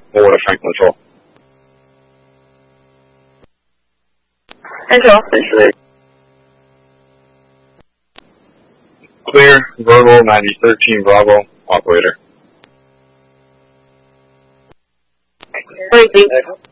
Florida Franklin Control. Control. Clear, verbal, 9013 Bravo, operator. What do you think?